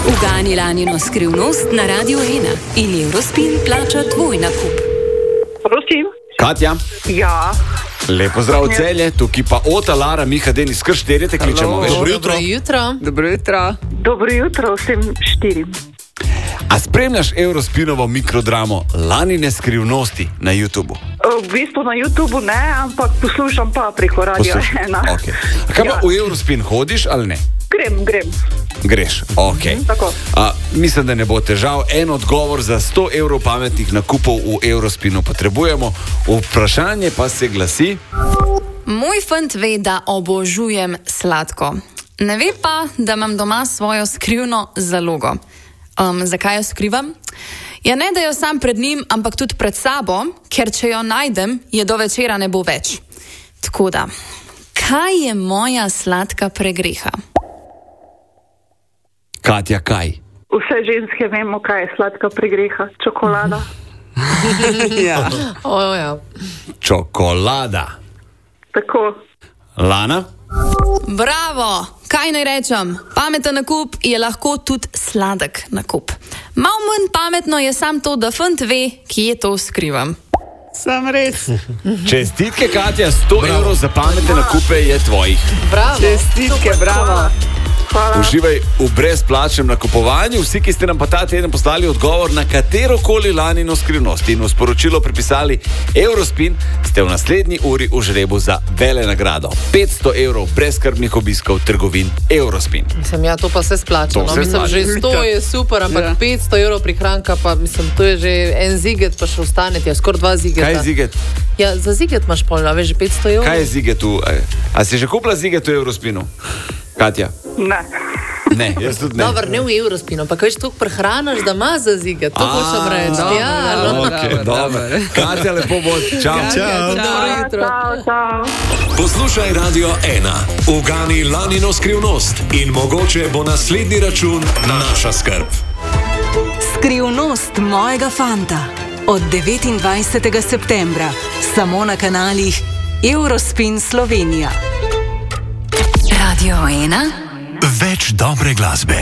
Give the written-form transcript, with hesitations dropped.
Ugani lanino skrivnost na Radiu 1 in Eurospin plača tvoj nakup. Prosim. Katja? Ja. Lepo zdrav Celje, tukaj pa Ota, Lara, Miha, Denis, kar štirje te kličemo. Dobro jutro. Dobro jutro vsem štirim. A spremljaš Eurospinovo mikrodramo Lanine skrivnosti na YouTubu? V bistvu na YouTubu ne, ampak poslušam pa preko Radia 1. Okay. A kaj pa v Eurospin hodiš ali ne? Grem. Greš, ok. Tako. Mislim, da ne bo težav. En odgovor za 100 evrov pametnih nakupov v Eurospinu potrebujemo. Vprašanje pa se glasi: Moj fant ve, da obožujem sladko. Ne ve pa, da imam doma svojo skrivno zalogo. Zakaj jo skrivam? Ja, ne, da jo sam pred njim, ampak tudi pred sabo, ker če jo najdem, je do večera ne bo več. Tako da, kaj je moja sladka pregreha? Katja, kaj? Vse ženske vemo, kaj je sladka pregreha. Čokolada. Ja. Čokolada. Tako. Lana? Bravo! Kaj naj rečem? Pameten nakup je lahko tudi sladek nakup. Malo manj pametno je sam to, da fant ve, kje to skrivam. Sam res. Čestitke, Katja, 100 evrov za pametne nakupe je tvojih. Bravo! Čestitke, bravo. Hvala. Uživaj v brezplačnem nakupovanju. Vsi, ki ste nam pa ta teden poslali odgovor na katerokoli Lanino skrivnost in v sporočilo pripisali Eurospin, ste v naslednji uri v žrebu za vele nagrado. 500 evrov brezskrbnih obiskov trgovin Eurospin. Mislim, ja, to pa se splača. To se Mislim, splača. že 100 je super, ampak 500 evrov prihranka, pa mislim, to je že en ziget, pa še ostanete, ja, skoraj 2 zigeta. Kaj je ziget? Ja, za ziget imaš pol, a veš, že 500 evrov. Kaj je ziget v... A si že kupila ziget v Eurospinu? Katja? Ne. Ne, jaz tudi ne. Dobar, ne v Eurospinu, pa kaj toliko prehranaš, da ima za ziget, to hočem reči. Dobro. Katja, lepo bo. Čau. Dobro jutro. Čau. Poslušaj Radio 1. Ugani Lanino skrivnost in mogoče bo naslednji račun naša skrb. Skrivnost mojega fanta od 29. septembra samo na kanalih Eurospin Slovenija. Radio 1. Več dobre glasbe.